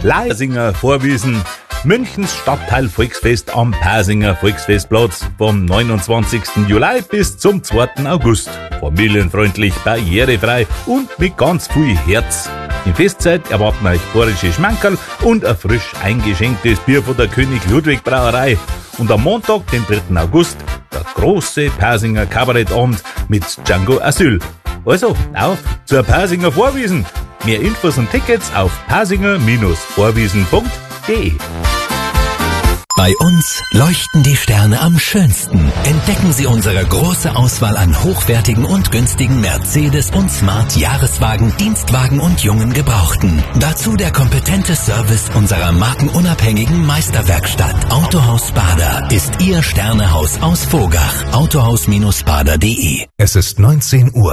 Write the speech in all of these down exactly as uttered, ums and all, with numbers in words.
Leisinger Vorwiesen. Münchens Stadtteil Volksfest am Persinger Volksfestplatz vom neunundzwanzigsten Juli bis zum zweiten August. Familienfreundlich, barrierefrei und mit ganz viel Herz. In Festzeit erwarten euch bayerische Schmankerl und ein frisch eingeschenktes Bier von der König Ludwig Brauerei. Und am Montag, den dritten August, der große Persinger Kabarettabend mit Django Asyl. Also, auf zur Persinger Vorwiesen. Mehr Infos und Tickets auf persinger Vorwiesen punkt de. Bei uns leuchten die Sterne am schönsten. Entdecken Sie unsere große Auswahl an hochwertigen und günstigen Mercedes- und Smart-Jahreswagen, Dienstwagen und jungen Gebrauchten. Dazu der kompetente Service unserer markenunabhängigen Meisterwerkstatt. Autohaus Bader ist Ihr Sternehaus aus Vogach. autohaus bader punkt de. Es ist neunzehn Uhr.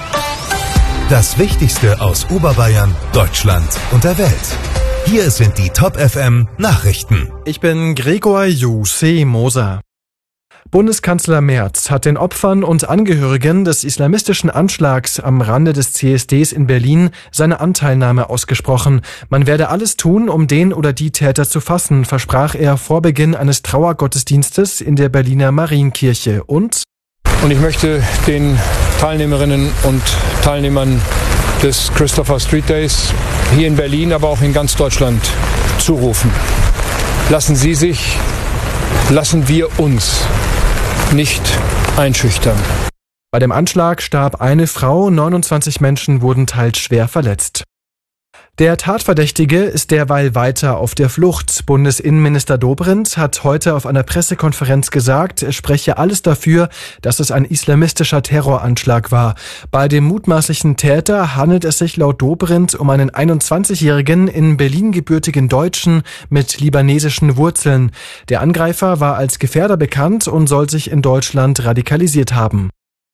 Das Wichtigste aus Oberbayern, Deutschland und der Welt. Hier sind die Top F M Nachrichten. Ich bin Gregor Jussi Moser. Bundeskanzler Merz hat den Opfern und Angehörigen des islamistischen Anschlags am Rande des C S Ds in Berlin seine Anteilnahme ausgesprochen. Man werde alles tun, um den oder die Täter zu fassen, versprach er vor Beginn eines Trauergottesdienstes in der Berliner Marienkirche. Und Und ich möchte den Teilnehmerinnen und Teilnehmern des Christopher Street Days hier in Berlin, aber auch in ganz Deutschland zurufen. Lassen Sie sich, lassen wir uns nicht einschüchtern. Bei dem Anschlag starb eine Frau, neunundzwanzig Menschen wurden teils schwer verletzt. Der Tatverdächtige ist derweil weiter auf der Flucht. Bundesinnenminister Dobrindt hat heute auf einer Pressekonferenz gesagt, er spreche alles dafür, dass es ein islamistischer Terroranschlag war. Bei dem mutmaßlichen Täter handelt es sich laut Dobrindt um einen einundzwanzigjährigen in Berlin gebürtigen Deutschen mit libanesischen Wurzeln. Der Angreifer war als Gefährder bekannt und soll sich in Deutschland radikalisiert haben.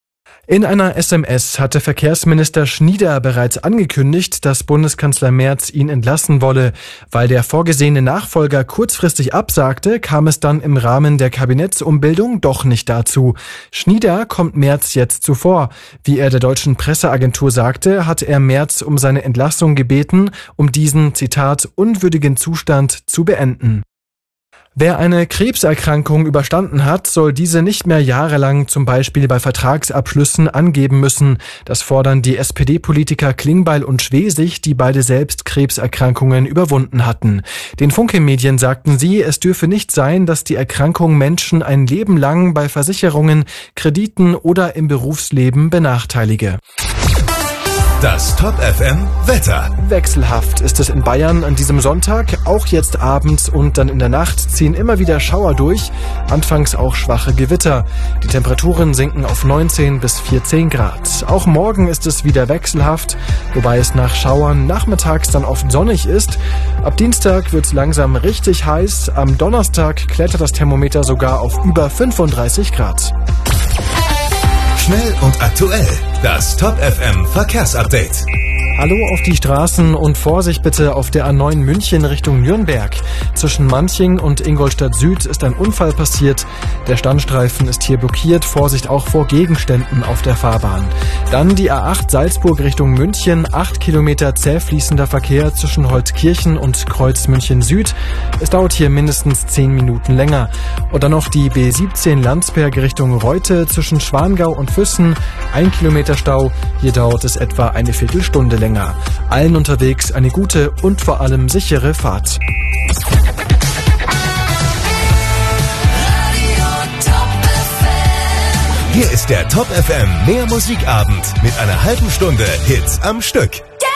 In einer S M S hatte Verkehrsminister Schnieder bereits angekündigt, dass Bundeskanzler Merz ihn entlassen wolle. Weil der vorgesehene Nachfolger kurzfristig absagte, kam es dann im Rahmen der Kabinettsumbildung doch nicht dazu. Schnieder kommt Merz jetzt zuvor. Wie er der deutschen Presseagentur sagte, hat er Merz um seine Entlassung gebeten, um diesen, Zitat, unwürdigen Zustand zu beenden. Wer eine Krebserkrankung überstanden hat, soll diese nicht mehr jahrelang zum Beispiel bei Vertragsabschlüssen angeben müssen. Das fordern die S P D-Politiker Klingbeil und Schwesig, die beide selbst Krebserkrankungen überwunden hatten. Den Funke-Medien sagten sie, es dürfe nicht sein, dass die Erkrankung Menschen ein Leben lang bei Versicherungen, Krediten oder im Berufsleben benachteilige. Das Top F M Wetter. Wechselhaft ist es in Bayern an diesem Sonntag. Auch jetzt abends und dann in der Nacht ziehen immer wieder Schauer durch. Anfangs auch schwache Gewitter. Die Temperaturen sinken auf neunzehn bis vierzehn Grad. Auch morgen ist es wieder wechselhaft, wobei es nach Schauern nachmittags dann oft sonnig ist. Ab Dienstag wird es langsam richtig heiß. Am Donnerstag klettert das Thermometer sogar auf über fünfunddreißig Grad. Schnell und aktuell. Das Top F M Verkehrsupdate. Hallo auf die Straßen und Vorsicht bitte auf der A neun München Richtung Nürnberg. Zwischen Manching und Ingolstadt Süd ist ein Unfall passiert. Der Standstreifen ist hier blockiert. Vorsicht auch vor Gegenständen auf der Fahrbahn. Dann die A acht Salzburg Richtung München. Acht Kilometer zäh fließender Verkehr zwischen Holzkirchen und Kreuz München Süd. Es dauert hier mindestens zehn Minuten länger. Und dann noch die B siebzehn Landsberg Richtung Reute zwischen Schwangau und Füssen. Ein Kilometer Stau. Hier dauert es etwa eine Viertelstunde länger. Allen unterwegs eine gute und vor allem sichere Fahrt. Hier ist der Top F M Mehr Musikabend mit einer halben Stunde Hits am Stück.